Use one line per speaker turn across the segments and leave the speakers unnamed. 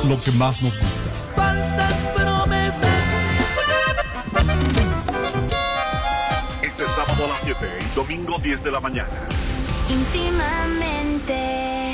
lo que más nos gusta.
Falsas promesas.
Este sábado a las 7 y domingo 10 de la mañana.
Íntimamente.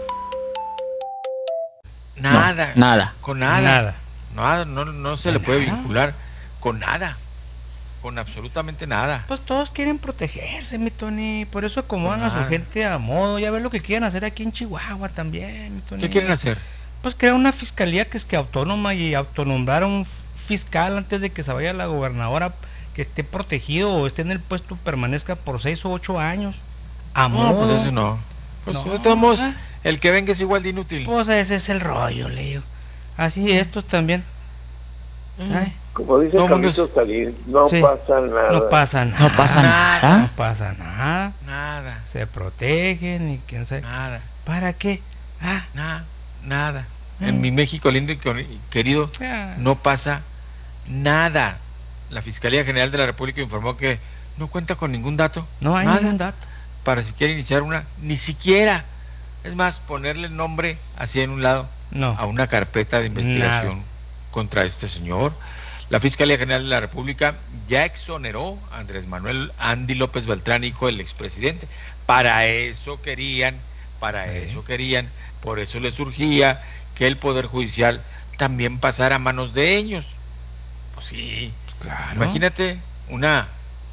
Nada.
No, nada.
Con nada. Nada, no se le puede vincular con nada. Con absolutamente nada.
Pues todos quieren protegerse, mi Tony. Por eso acomodan a su gente a modo. Ya ves lo que quieren hacer aquí en Chihuahua también, mi Tony.
¿Qué quieren hacer?
Pues crear una fiscalía que es que autónoma y autonombrar a un fiscal antes de que se vaya la gobernadora, que esté protegido o esté en el puesto, permanezca por 6 o 8 años. A modo.
No, pues eso no. Pues no tenemos. El que venga es igual de inútil.
Pues ese es el rollo, le digo. Así estos también. Ay.
Como dice Carlitos Talín, no pasa nada.
No pasa nada.
No pasa nada.
No pasa nada.
Nada.
Se protegen y quién sabe.
Nada.
¿Para qué?
Nada. En mi México lindo y querido, no pasa nada. La Fiscalía General de la República informó que no cuenta con ningún dato.
No hay ningún dato.
Para siquiera iniciar una, ni siquiera. Es más, ponerle nombre así en un lado a una carpeta de investigación contra este señor. La Fiscalía General de la República ya exoneró a Andrés Manuel Andy López Beltrán, hijo del expresidente. Para eso querían, por eso les surgía que el Poder Judicial también pasara a manos de ellos. Pues sí, claro. Imagínate una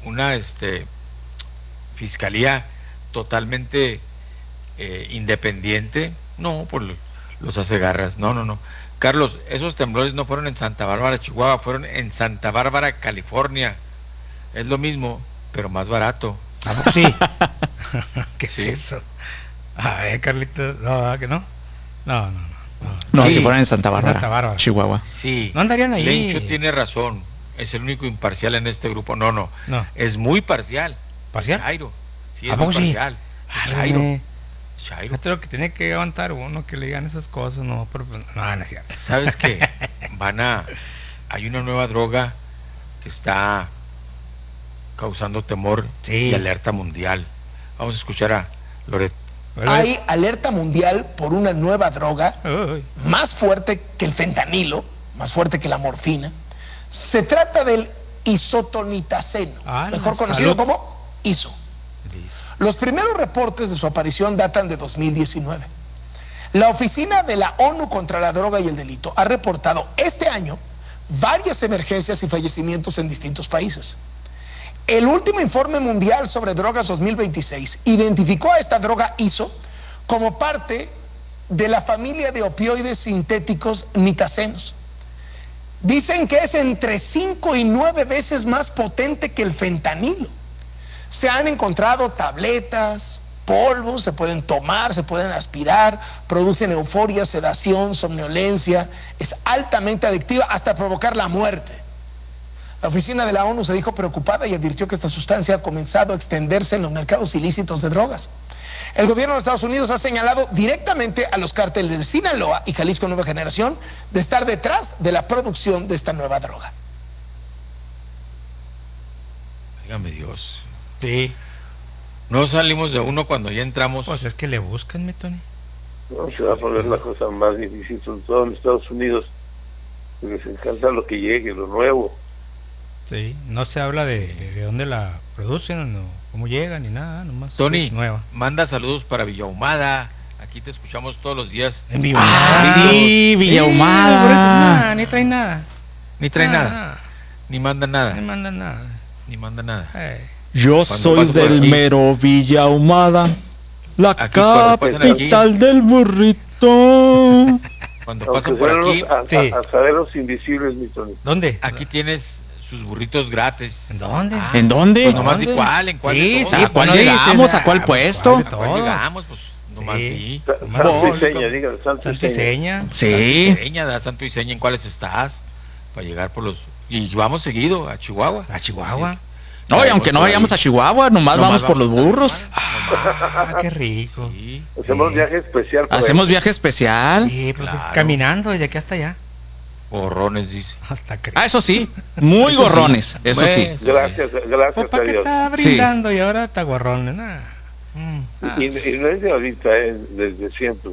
fiscalía totalmente independiente. No, por los hace garras. No. Carlos, esos temblores no fueron en Santa Bárbara, Chihuahua, fueron en Santa Bárbara, California. Es lo mismo, pero más barato.
Sí. ¿Qué es eso? A ver, Carlitos, no, que no. No.
No, si fueran en Santa Bárbara, Chihuahua.
Sí.
No andarían ahí.
Lencho tiene razón. Es el único imparcial en este grupo. No. Es muy parcial.
¿Parcial?
Chairo. Sí,
¿A
es muy
poco
parcial.
Chairo.
Chairo.
Esto es lo que tiene que aguantar uno, que le digan esas cosas, no es cierto.
¿Sabes qué? Hay una nueva droga que está causando temor y alerta mundial. Vamos a escuchar a Loret.
Hay alerta mundial por una nueva droga más fuerte que el fentanilo, más fuerte que la morfina. Se trata del isotonitaceno, mejor conocido como ISO. Los primeros reportes de su aparición datan de 2019. La Oficina de la ONU contra la Droga y el Delito ha reportado este año varias emergencias y fallecimientos en distintos países. El último informe mundial sobre drogas 2026 identificó a esta droga ISO como parte de la familia de opioides sintéticos nitacenos. Dicen que es entre 5 y 9 veces más potente que el fentanilo. Se han encontrado tabletas, polvos, se pueden tomar, se pueden aspirar, producen euforia, sedación, somnolencia, es altamente adictiva hasta provocar la muerte. La oficina de la ONU se dijo preocupada y advirtió que esta sustancia ha comenzado a extenderse en los mercados ilícitos de drogas. El gobierno de Estados Unidos ha señalado directamente a los cárteles de Sinaloa y Jalisco Nueva Generación de estar detrás de la producción de esta nueva droga.
Dígame Dios.
Sí.
No salimos de uno cuando ya entramos.
Pues es que le buscan, mi Tony.
No, se va a poner la cosa más difícil, sobre todo en Estados Unidos. Les encanta lo que llegue, lo nuevo.
Sí, no se habla de dónde la producen, no, cómo llegan ni nada, nomás.
Tony,
es nueva.
manda saludos para Villa Ahumada. Aquí te escuchamos todos los días.
En Villa Ahumada.
Sí, Villa Ahumada.
Ni trae nada.
Ni trae nada. Ni manda nada.
Ni manda nada.
Ni manda nada.
Yo soy del mero Villa Ahumada, la capital del burrito.
Cuando pasan por aquí,
asaderos invisibles, mi Tony.
¿Dónde?
Aquí tienes sus burritos gratis.
¿En dónde?
¿En dónde?
Pues nomás di cuál, en cuál.
Sí,
sí,
¿a cuál llegamos? ¿A cuál puesto?
¿A cuál llegamos? Pues nomás di.
Santo y Seña, dígale,
Santo y Seña.
Sí.
Santo y Seña, ¿en cuáles estás? Para llegar por los... Y vamos seguido a Chihuahua.
¿A Chihuahua?
Sí.
No, y aunque no vayamos a Chihuahua, nomás vamos por los burros.
Qué rico.
Sí.
Hacemos viaje especial.
Hacemos viaje especial.
Sí, pues caminando desde aquí hasta allá.
Gorrones, dice.
Hasta
eso sí, muy gorrones, eso sí.
Gracias
pues, ¿para qué está brindando y ahora está gorrones?
Y no es de ahorita, desde siempre.